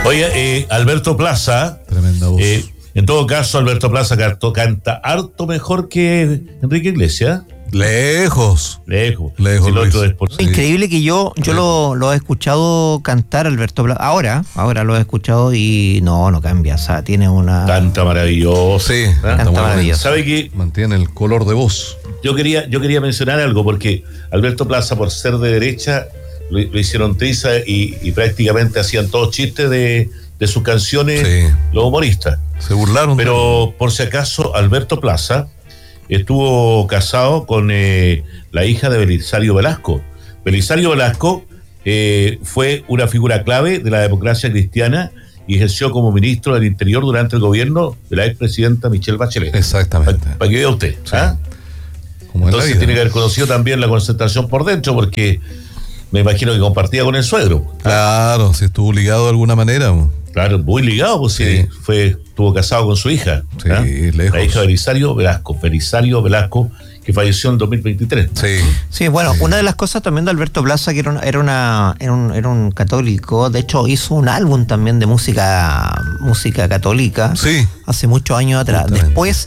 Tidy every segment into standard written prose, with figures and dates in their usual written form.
Oye, Alberto Plaza. Tremenda voz. En todo caso, Alberto Plaza canta harto mejor que Enrique Iglesias. Lejos. Si el Luis. otro es por... Sí. Increíble que yo lo he escuchado cantar Alberto Plaza. Ahora lo he escuchado y no cambia. O sea, tiene una... Canta maravilloso. Sí, Canta maravilloso. ¿Sabe qué? Mantiene el color de voz. Yo quería mencionar algo, porque Alberto Plaza, por ser de derecha, lo hicieron triza y prácticamente hacían todos chistes de sus canciones, Sí. los humoristas. Se burlaron. Pero por si acaso, Alberto Plaza estuvo casado con la hija de Belisario Velasco. Belisario Velasco fue una figura clave de la democracia cristiana y ejerció como ministro del Interior durante el gobierno de la expresidenta Michelle Bachelet. Exactamente. Para que vea usted. Sí. ¿Ah? Como en la Entonces vida. tiene que haber conocido también la concentración por dentro, porque me imagino que compartía con el suegro. Claro, si estuvo ligado de alguna manera. Claro, muy ligado, pues sí. Estuvo casado con su hija. Sí, lejos. La hija de Belisario Velasco, que falleció en 2023. Sí. Sí, bueno, una de las cosas también de Alberto Plaza, que era un católico, de hecho hizo un álbum también de música católica, Sí. hace muchos años atrás. Justamente. Después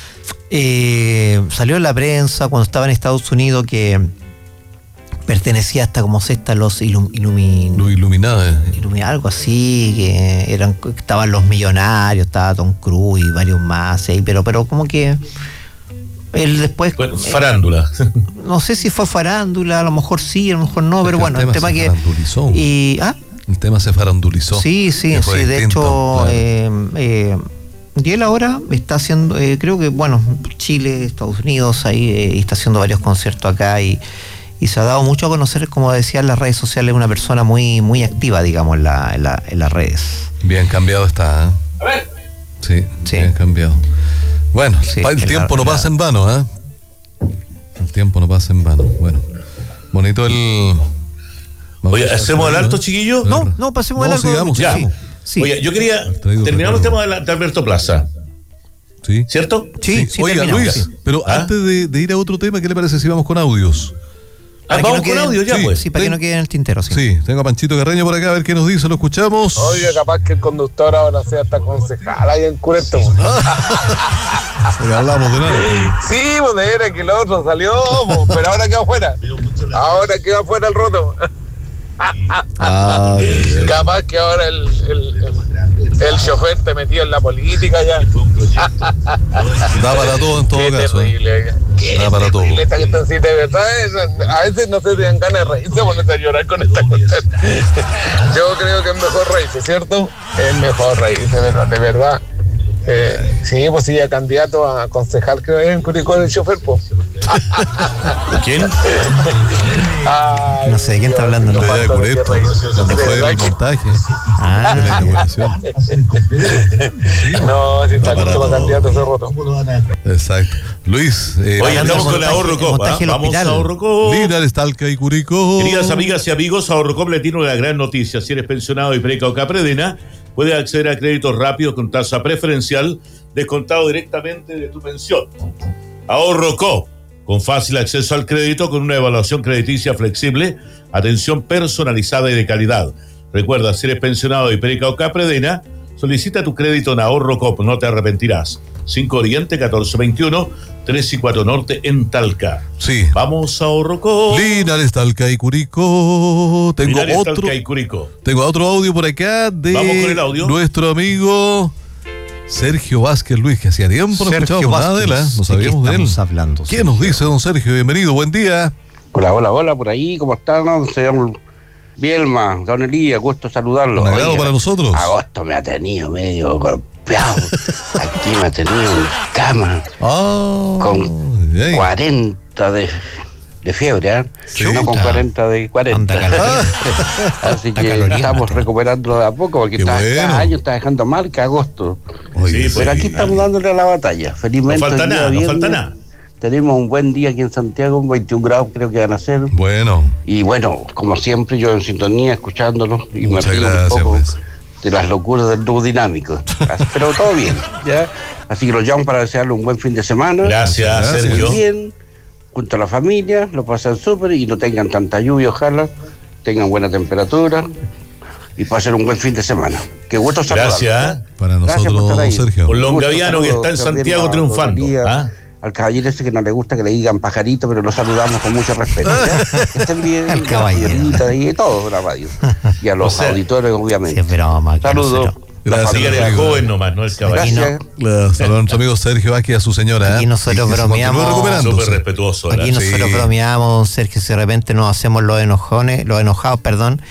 salió en la prensa cuando estaba en Estados Unidos que pertenecía hasta como secta a los Lo iluminada. algo así, que estaban los Millonarios, estaba Tom Cruise y varios más ahí, pero como que él después Bueno, farándula. no sé si fue farándula, a lo mejor sí, a lo mejor no, pero bueno, el tema se que farandulizó. El tema se farandulizó. sí, Que fue de distinto, hecho, claro. y él ahora está haciendo, creo que, bueno, Chile, Estados Unidos, ahí está haciendo varios conciertos acá y se ha dado mucho a conocer, como decía en las redes sociales, una persona muy, muy activa, digamos, en las redes. Bien cambiado está, ¿eh? A ver. Sí, Sí. bien cambiado. Bueno, Sí, el tiempo no pasa en vano, ¿eh? El tiempo no pasa en vano. Bueno, bonito el... Oye, ¿hacemos el alto, chiquillo? No, pasemos No, al algo. sigamos, Ya. sigamos. Sí. Oye, yo quería traído terminar el recuerdo. tema de Alberto Plaza, Sí. ¿cierto? Sí, Oiga, terminamos, Luis, sí. pero ¿Ah? antes de ir a otro tema, ¿qué le parece si vamos con audios? Para que Vamos no con quede- audio ya, sí. pues. Sí, para que no quede en el tintero, sí. Sí, tengo a Panchito Carreño por acá, a ver qué nos dice, lo escuchamos. Oye, capaz que el conductor ahora sea hasta concejal ahí en Cureto. Porque hablamos de nada. Sí, pues de era que el otro salió, pues, pero ahora quedó afuera. Ahora quedó afuera el roto. Ah, bien. Capaz que ahora el chofer te metió en la política ya. Da para todo en todo Qué caso. terrible. Qué Da para todo. terrible esta cuestión, sí, de verdad. A veces no se te dan ganas de reírse, ponerse a llorar con esta cuestión. Yo creo que es mejor reírse, ¿cierto? Es mejor reírse, de verdad. Sí, pues sí, a candidato a concejal creo que es en Curicó el chofer, pues. ¿Quién? No sé de quién está hablando, ¿no? La idea de Cureto, cuando fue el montaje de la inauguración. No, si está para listo todo. para candidato ese roto. Exacto. Luis, Oye, andamos con montaje- Ahorro Cop. montaje del Vamos hospital. a Ahorro Cop. Linares, Talca y Curicó. Queridas amigas y amigos, Ahorro Cop le tiene una gran noticia. Si eres pensionado y preca o capredena, puedes acceder a créditos rápidos con tasa preferencial, descontado directamente de tu pensión. Ahorro Cop, con fácil acceso al crédito, con una evaluación crediticia flexible, atención personalizada y de calidad. Recuerda, si eres pensionado y preca o capredena, solicita tu crédito en Ahorro Cop, no te arrepentirás. 5 Oriente, 1421, 3 y 4 Norte en Talca. Sí. Vamos a Ahorro Cop. Linares, Talca y Curicó. Tengo Linares, otro. Talca y Curicó. Tengo otro audio por acá de Vamos con el audio. nuestro amigo Sergio Vázquez, Luis, que hacía tiempo no Sergio escuchábamos nada de él, Vázquez. no ¿De qué sabíamos de él. estamos hablando, ¿Qué Sergio? nos dice don Sergio? Bienvenido, buen día. Hola, por ahí, ¿cómo están? No? Se llama Bielma, don Elías, gusto saludarlo. Un agrado Oiga, para nosotros. Agosto me ha tenido medio golpeado. Aquí me ha tenido en cama con Ay. 40 de fiebre, ¿eh? Sí. No con 40 de 40. Anda calorina. Así que calorina, estamos recuperando de a poco porque Qué bueno. cada año está dejando mal que agosto. Oye, Sí, Pero aquí estamos dándole a la batalla. No Felizmente falta el día nada, no viernes falta nada. tenemos un buen día aquí en Santiago, 21 grados creo que van a ser. bueno, Y bueno, como siempre, yo en sintonía, escuchándolos y muchas me río un gracias, poco pues. de las locuras del dúo dinámico. Pero todo bien, ¿ya? Así que los llamo para desearle un buen fin de semana. Gracias, Gracias. Sergio. Muy bien, junto a la familia, lo pasan súper y no tengan tanta lluvia, ojalá. Tengan buena temperatura. y pasen un buen fin de semana. Qué gusto saludarlos. Gracias. Para Gracias por estar nosotros, ahí. Sergio. Por Longaviano, que está en Santiago triunfando. Al caballero ese que no le gusta que le digan pajarito, pero lo saludamos con mucho respeto. ¿Ya? Que estén bien. Al caballero. Y todos de la radio. Y a los auditores, obviamente. Sí, pero Saludos. Gracias. Dígale al joven nomás, no el caballero. Gracias. Saludos a nuestro amigo Sergio Vázquez y a su señora. Aquí nosotros Y que se bromeamos. continúe recuperándose. Súper respetuoso. Aquí nosotros bromeamos, Sergio, si de repente nos hacemos los enojados,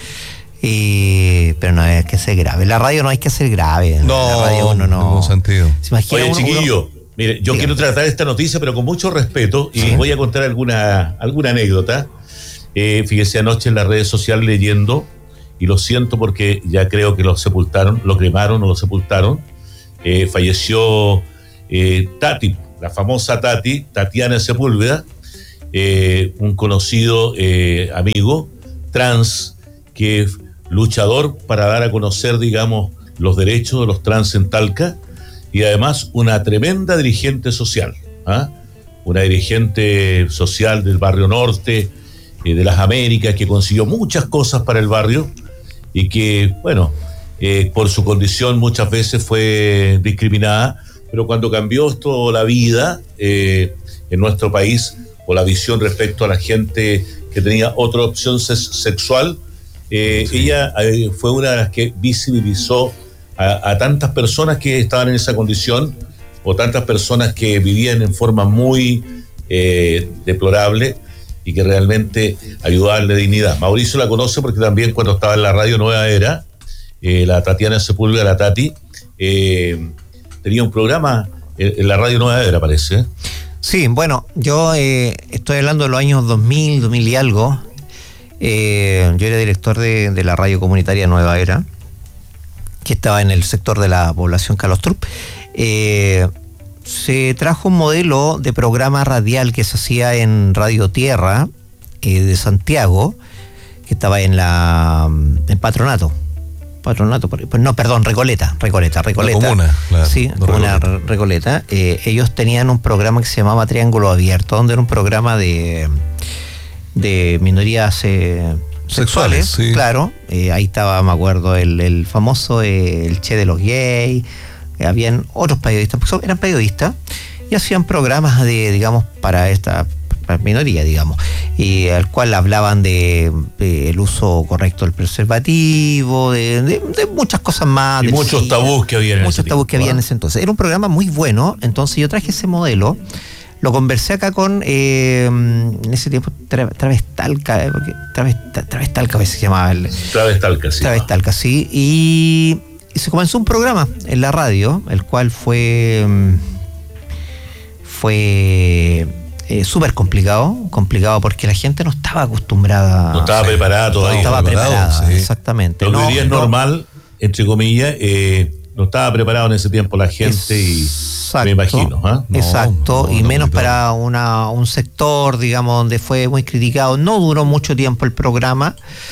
pero no hay que ser grave. La radio no hay que ser grave. No, la radio uno en ningún sentido. ¿Se imagina Oye, uno- chiquillo, mire, yo quiero tratar esta noticia, pero con mucho respeto, y Sí. voy a contar alguna anécdota. Fíjese, anoche en las redes sociales leyendo, y lo siento porque ya creo que lo sepultaron, lo cremaron o lo sepultaron. Falleció Tati, la famosa Tatiana Sepúlveda, un conocido amigo trans, que es luchador para dar a conocer, digamos, los derechos de los trans en Talca, y además una tremenda dirigente social, una dirigente social del barrio norte, de las Américas, que consiguió muchas cosas para el barrio y que, bueno, por su condición muchas veces fue discriminada, pero cuando cambió esto la vida en nuestro país, o la visión respecto a la gente que tenía otra opción sexual, ella fue una de las que visibilizó a tantas personas que estaban en esa condición, o tantas personas que vivían en forma muy deplorable, y que realmente ayudó a darle dignidad. Mauricio la conoce porque también cuando estaba en la radio Nueva Era, la Tatiana Sepúlveda, la Tati, tenía un programa en la radio Nueva Era, parece. Sí, bueno, yo estoy hablando de los años 2000 y algo. Yo era director de la radio comunitaria Nueva Era, que estaba en el sector de la población Calostrup. Se trajo un modelo de programa radial que se hacía en Radio Tierra de Santiago, que estaba en Patronato, Recoleta. La comuna, claro. Sí, comuna Recoleta. Ellos tenían un programa que se llamaba Triángulo Abierto, donde era un programa de minorías sexuales, sí. Claro. Ahí estaba, me acuerdo, el famoso el Che de los gays. Habían otros periodistas, porque eran periodistas, y hacían programas digamos, para esta minoría, digamos, y al cual hablaban de el uso correcto del preservativo, de muchas cosas más. Y muchos tabús que había en ese tiempo. En ese entonces. Era un programa muy bueno, entonces yo traje ese modelo, lo conversé acá con, en ese tiempo, Travestalca, Travestalca a veces se llamaba. Travestalca, sí. Travestalca, sí, y se comenzó un programa en la radio, el cual fue súper complicado porque la gente no estaba acostumbrada. No estaba preparada todavía. No estaba preparada, sí. exactamente. Lo que hoy día es normal, entre comillas, no estaba preparado en ese tiempo la gente, exacto, y me imagino. Exacto, y menos complicado. para un sector, digamos, donde fue muy criticado. No duró mucho tiempo el programa.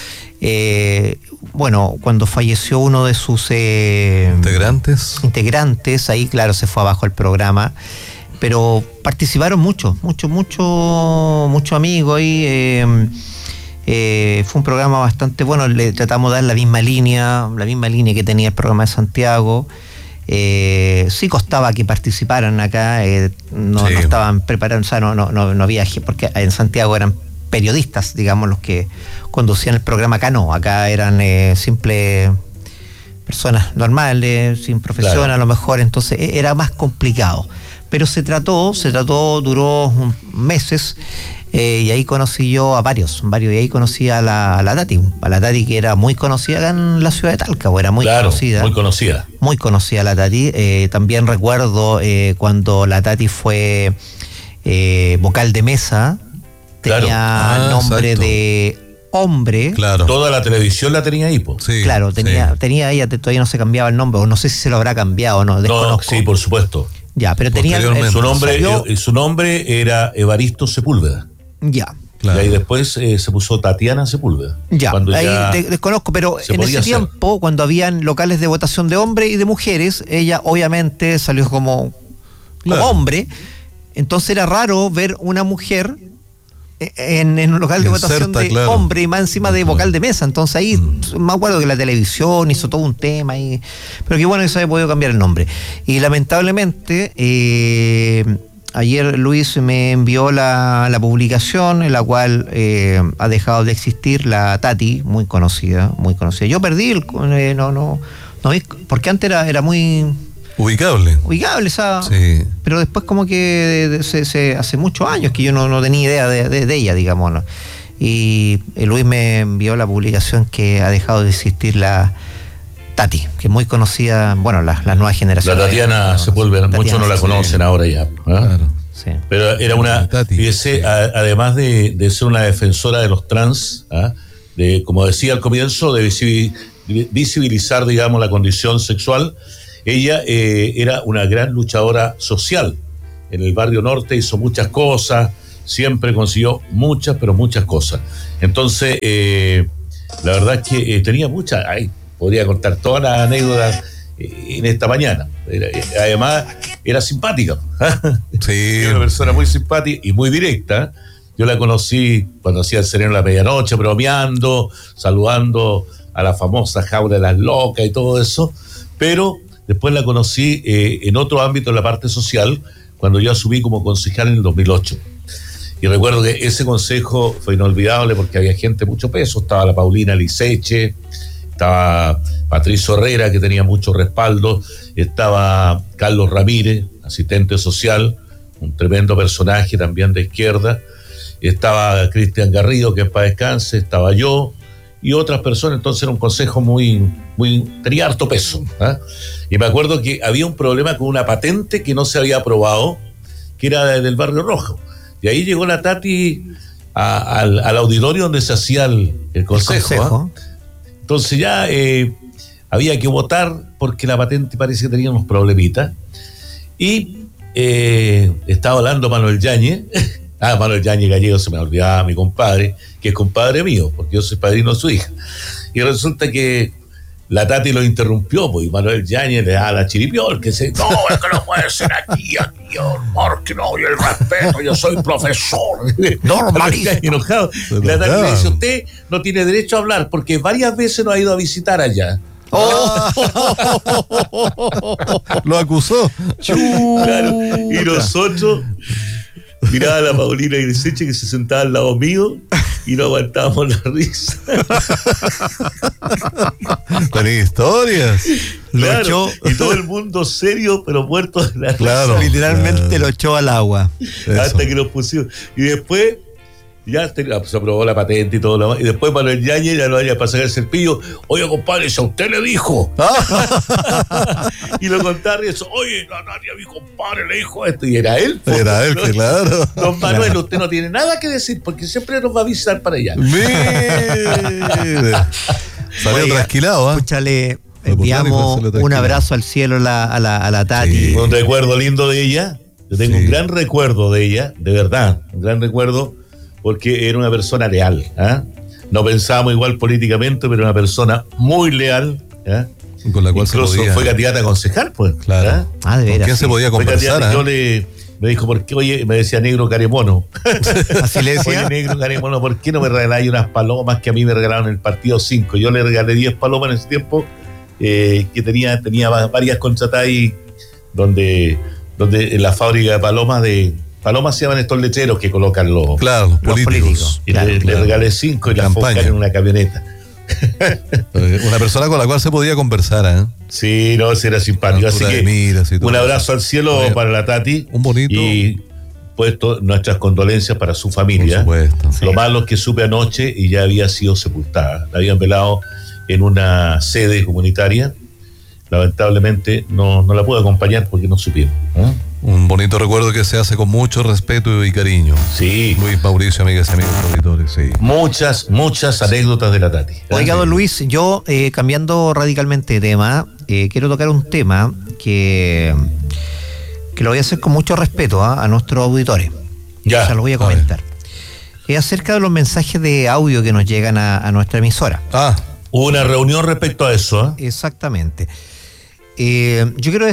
Bueno, cuando falleció uno de sus integrantes, ahí claro se fue abajo el programa, pero participaron muchos amigos y fue un programa bastante bueno. Le tratamos de dar la misma línea que tenía el programa de Santiago. Sí costaba que participaran acá, no estaban preparados, o sea, no había, porque en Santiago eran periodistas, digamos, los que conducían el programa. Acá eran simples personas normales, sin profesión, claro. A lo mejor, entonces era más complicado, pero se trató, duró meses, y ahí conocí yo a varios, y ahí conocí a la Tati, que era muy conocida acá en la ciudad de Talca, era muy conocida la Tati. También recuerdo cuando la Tati fue vocal de mesa, tenía nombre de hombre. Claro. Toda la televisión la tenía ahí, sí, claro, tenía ella, todavía no se cambiaba el nombre, o no sé si se lo habrá cambiado o no, desconozco. No, sí, por supuesto. Ya, pero tenía su nombre era Evaristo Sepúlveda. Ya. Claro. Y ahí después se puso Tatiana Sepúlveda. Ya, ahí desconozco, pero en ese tiempo, cuando habían locales de votación de hombres y de mujeres, ella obviamente salió como hombre, entonces era raro ver una mujer en un local de votación de hombre y más encima de vocal de mesa. Entonces ahí me acuerdo que la televisión hizo todo un tema, pero qué bueno que se haya podido cambiar el nombre. Y lamentablemente ayer Luis me envió la publicación en la cual ha dejado de existir la Tati, muy conocida. Yo perdí no vi, porque antes era muy ubicable, ¿sabes? Sí. Pero después como que hace muchos años que yo no tenía idea de ella, digamos, ¿no? Y Luis me envió la publicación que ha dejado de existir la Tati, que es muy conocida, bueno, las nuevas generaciones. La Tatiana Sepúlveda, muchos no la conocen ahora ya. Claro. Sí. Pero era una, fíjese, además de ser una defensora de los trans, de, como decía al comienzo, de visibilizar, digamos, la condición sexual. Ella era una gran luchadora social. En el barrio norte hizo muchas cosas, siempre consiguió muchas cosas. Entonces, la verdad es que tenía muchas, podría contar todas las anécdotas en esta mañana. Además, era simpática. Sí. Era una persona muy simpática y muy directa. Yo la conocí cuando hacía el sereno a la medianoche, bromeando, saludando a la famosa jaula de las locas y todo eso, pero después la conocí en otro ámbito, en la parte social, cuando yo asumí como concejal en el 2008. Y recuerdo que ese consejo fue inolvidable porque había gente de mucho peso. Estaba la Paulina Liceche, estaba Patricio Herrera, que tenía mucho respaldo, estaba Carlos Ramírez, asistente social, un tremendo personaje también de izquierda, estaba Cristian Garrido, que es para descanse, estaba yo, y otras personas. Entonces era un consejo tenía harto peso, y me acuerdo que había un problema con una patente que no se había aprobado, que era del Barrio Rojo, y ahí llegó la Tati al auditorio donde se hacía el consejo. Entonces ya había que votar porque la patente parece que tenía unos problemitas, y estaba hablando Manuel Yáñez. Manuel Yáñez Gallego, se me olvidaba, mi compadre, que es compadre mío, porque yo soy padrino de su hija. Y resulta que la Tati lo interrumpió, pues, y Manuel Yáñez le da la chiripiol, que dice, no, es que no puede ser aquí, porque no, y el respeto, yo soy profesor. Normalísimo. Enojado. La Tati le dice, usted no tiene derecho a hablar, porque varias veces nos ha ido a visitar allá. Lo acusó. Claro, y nosotros miraba a la Paulina Griseche, que se sentaba al lado mío, y no aguantábamos la risa. Tenía historias. Claro, y todo el mundo serio, pero muerto de la risa. Literalmente lo echó al agua. Hasta que nos pusimos. Y después ya se aprobó la patente y todo lo demás. Y después Manuel Yáñez ya lo vaya para sacar el cepillo. Oye, compadre, si a usted le dijo. Y lo contaron y eso, oye, nadie a mi compadre le dijo esto. Y era él. Era él, ¿no? Claro. Don Manuel, claro. Usted no tiene nada que decir porque siempre nos va a avisar para allá. Mire. Salió trasquilado, Escúchale, enviamos un abrazo al cielo a la Tati. Sí. Un recuerdo lindo de ella. Yo tengo un gran recuerdo de ella, de verdad, un gran recuerdo, porque era una persona leal. No pensábamos igual políticamente, pero una persona muy leal. Con la cual incluso fue candidata a concejal, pues. Claro. De veras. ¿Con quién se podía conversar? Yo me dijo, ¿por qué? Oye, me decía negro caremono. Así le decía. Oye, negro caremono, ¿por qué no me regaláis unas palomas que a mí me regalaron en el partido 5? Yo le regalé 10 palomas en ese tiempo, que tenía varias contratadas ahí, donde en la fábrica de palomas se llaman estos lecheros que colocan los políticos. Y le regalé 5 y las fue en una camioneta. Una persona con la cual se podía conversar, Sí, no, era simpático. Así que un abrazo al cielo para la Tati. Un bonito. Y puesto nuestras condolencias para su familia. Por supuesto. Lo malo es que supe anoche y ya había sido sepultada. La habían velado en una sede comunitaria. Lamentablemente no la pude acompañar porque no supimos. Un bonito recuerdo que se hace con mucho respeto y cariño. Sí. Luis Mauricio, amigas y amigos auditores, sí. Muchas anécdotas de la Tati. Oiga, don Luis, yo cambiando radicalmente de tema, quiero tocar un tema que lo voy a hacer con mucho respeto a nuestros auditores. Ya. O sea, lo voy a comentar. Es acerca de los mensajes de audio que nos llegan a nuestra emisora. Hubo una reunión respecto a eso. Exactamente. Yo quiero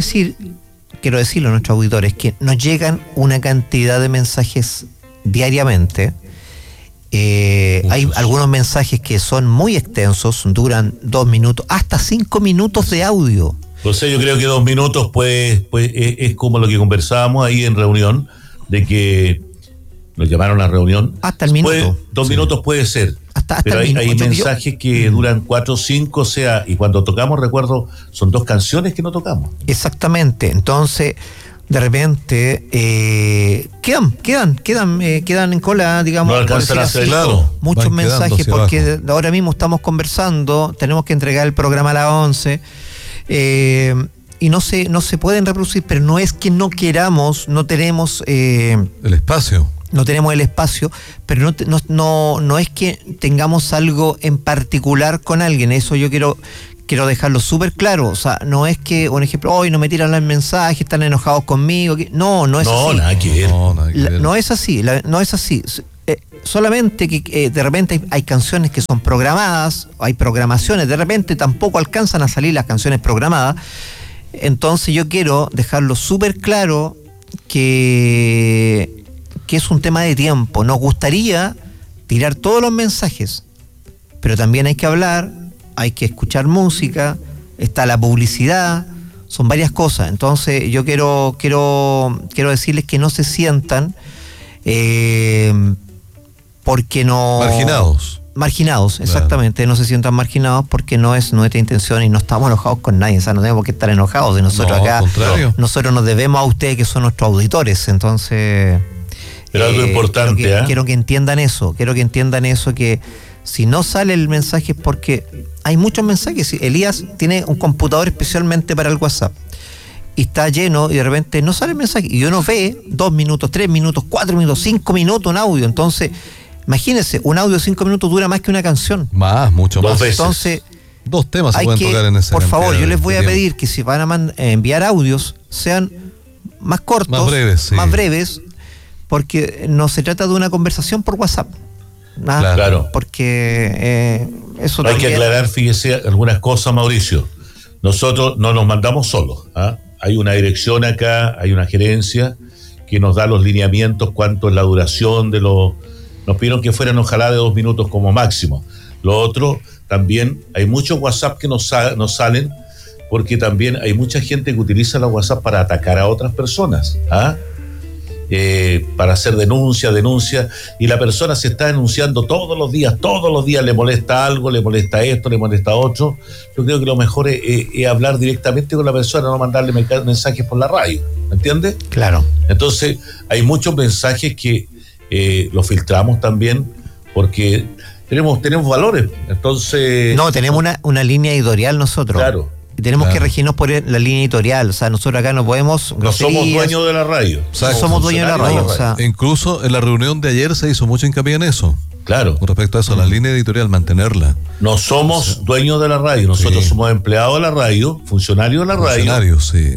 decirlo a nuestros auditores, que nos llegan una cantidad de mensajes diariamente Hay algunos mensajes que son muy extensos, duran 2 minutos, hasta 5 minutos de audio. O sea, yo creo que 2 minutos pues es como lo que conversábamos ahí en reunión, de que nos llamaron a reunión. Hasta el minuto. 2 minutos puede ser. Hasta pero el hay minuto. mensajes que duran 4 o 5, o sea, y cuando tocamos, recuerdo, son 2 canciones que no tocamos. Exactamente, entonces de repente quedan en cola, digamos, no alcanzan a hacer, claro, muchos mensajes, porque abajo. ahora mismo estamos conversando, tenemos que entregar el programa a las 11, y no se pueden reproducir, pero no es que no queramos, no tenemos el espacio. No tenemos el espacio, pero no es que tengamos algo en particular con alguien. Eso yo quiero dejarlo súper claro. O sea, no es que, un ejemplo, hoy no me tiran el mensaje, están enojados conmigo. No es así. Nada que ver. No es así, no es así. Solamente que de repente hay canciones que son programadas, hay programaciones, de repente tampoco alcanzan a salir las canciones programadas. Entonces yo quiero dejarlo súper claro que es un tema de tiempo. Nos gustaría tirar todos los mensajes, pero también hay que hablar, hay que escuchar música, está la publicidad, son varias cosas. Entonces yo quiero decirles que no se sientan porque no... Marginados, exactamente, claro. No se sientan marginados porque no es nuestra intención y no estamos enojados con nadie, o sea, no tenemos que estar enojados, y nosotros acá, nosotros nos debemos a ustedes que son nuestros auditores, entonces... Pero algo importante, quiero que entiendan eso, que si no sale el mensaje es porque hay muchos mensajes. Elías tiene un computador especialmente para el WhatsApp y está lleno y de repente no sale el mensaje y uno ve 2 minutos, 3 minutos, 4 minutos, 5 minutos un audio. Entonces, imagínense, un audio de 5 minutos dura más que una canción. Mucho más. Entonces, 2 temas se pueden tocar en ese. Por favor, yo les voy a pedir que si van a enviar audios sean más cortos, más breves, porque no se trata de una conversación por WhatsApp. Claro. Porque eso hay que aclarar, fíjese, algunas cosas, Mauricio. Nosotros no nos mandamos solos. Hay una dirección acá, hay una gerencia que nos da los lineamientos, cuánto es la duración de los... Nos pidieron que fueran ojalá de 2 minutos como máximo. Lo otro, también hay muchos WhatsApp que nos salen, porque también hay mucha gente que utiliza la WhatsApp para atacar a otras personas. Para hacer denuncia, y la persona se está denunciando todos los días le molesta algo, le molesta esto, le molesta otro. Yo creo que lo mejor es hablar directamente con la persona, no mandarle mensajes por la radio, ¿me entiendes? Claro. Entonces, hay muchos mensajes que los filtramos también, porque tenemos valores, entonces... No, tenemos una línea editorial nosotros. Claro. Y tenemos que regirnos por la línea editorial, o sea, nosotros acá no podemos... No somos dueños de la radio. Somos dueños de la radio. O sea, incluso en la reunión de ayer se hizo mucho hincapié en eso. Claro. Con respecto a eso, la línea editorial, mantenerla. No somos dueños de la radio, nosotros somos empleados de la radio, funcionarios de la radio. Funcionarios, sí.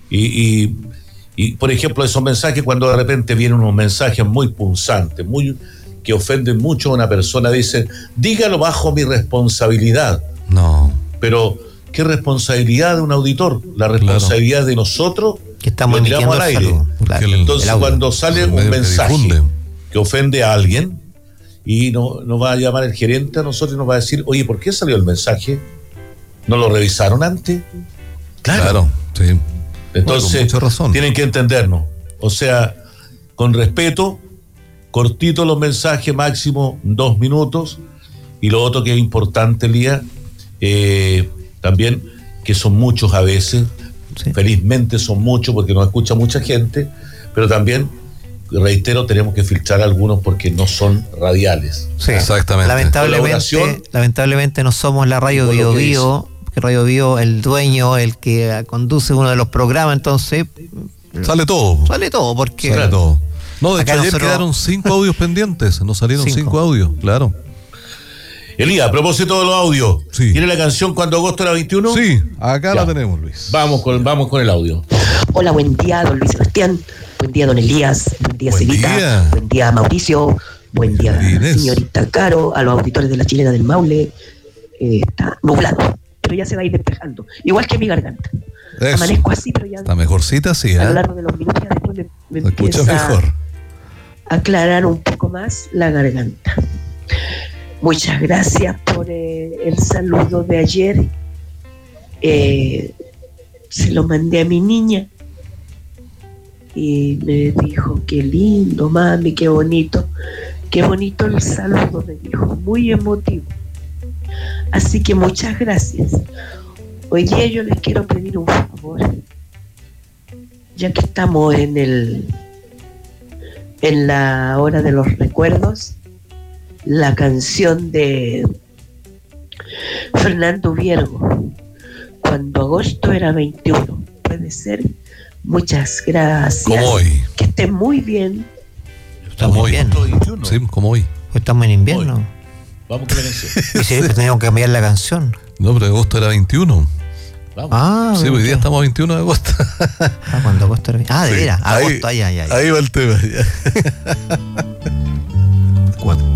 Y por ejemplo, esos mensajes, cuando de repente vienen unos mensajes muy punzantes, que ofenden mucho a una persona, dicen, dígalo bajo mi responsabilidad. No. Pero... ¿qué responsabilidad de un auditor? La responsabilidad de nosotros que estamos emitiendo al aire. Claro. Entonces, cuando sale un mensaje que ofende a alguien y nos va a llamar el gerente a nosotros y nos va a decir, oye, ¿por qué salió el mensaje? ¿No lo revisaron antes? Claro, sí. Entonces, tienen que entendernos. O sea, con respeto, cortito los mensajes, máximo 2 minutos. Y lo otro que es importante, Lía, también, que son muchos a veces, felizmente son muchos porque nos escucha mucha gente, pero también, reitero, tenemos que filtrar algunos porque no son radiales. Sí, exactamente. Lamentablemente no somos la radio Bio Bio, porque Radio Bio, el dueño, el que conduce uno de los programas, entonces... Sale todo, porque... Sale todo. No, de hecho ayer quedaron 5 audios pendientes, nos salieron 5 audios, claro. Elías, a propósito de los audios, ¿tiene la canción Cuando Agosto era 21? Sí, acá la tenemos, Luis. Vamos con el audio. Hola, buen día, don Luis Sebastián. Buen día, don Elías. Buen día, Celita. Buen día, Mauricio. Buen día, señorita Caro. A los auditores de la Chilena del Maule. Está nublado, pero ya se va a ir despejando. Igual que mi garganta. Eso. Amanezco así, pero ya... Está mejorcita, sí. A lo largo de los minutos ya después me escucha empieza mejor. A aclarar un poco más la garganta. Muchas gracias por el saludo de ayer. Se lo mandé a mi niña y me dijo, qué lindo, mami, qué bonito el saludo, me dijo, muy emotivo. Así que muchas gracias. Hoy día yo les quiero pedir un favor, ya que estamos en la hora de los recuerdos, la canción de Fernando Viergo, Cuando agosto era 21, puede ser. Muchas gracias. Como hoy. Que estén muy bien. Estamos muy bien. Sí, como hoy. Estamos en invierno. Hoy. Vamos con la canción. Y sí, pues teníamos que cambiar la canción. No, pero agosto era 21. Vamos. Sí, hoy día estamos a 21 de agosto. Cuando agosto era 21. De veras. Agosto, ahí va el tema. Ya. 4.